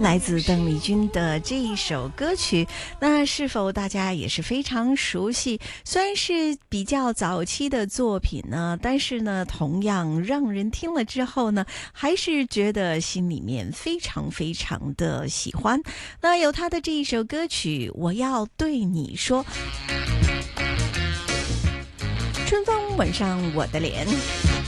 来自邓丽君的这一首歌曲，那是否大家也是非常熟悉？虽然是比较早期的作品呢，但是呢，同样让人听了之后呢，还是觉得心里面非常非常的喜欢。那有他的这一首歌曲《我要对你说》，春风吻上我的脸。